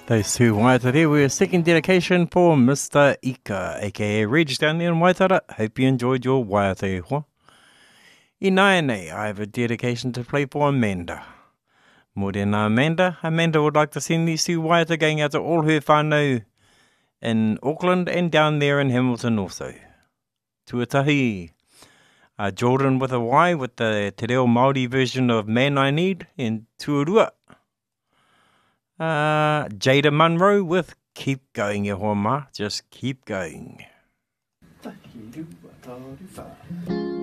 Those two Waitara there were a second dedication for Mr. Ika, aka Reg down there in Waitara. Hope you enjoyed your waiata hoa. I Naene, I have a dedication to play for Amanda. More than Amanda would like to send these two waiata going out to all her whānau in Auckland and down there in Hamilton also. Tuatahi. Jordan with a Y with the Te Reo Māori version of Man I Need and Tuarua. Jada Munro with Keep Going, e hoa ma. Just keep going.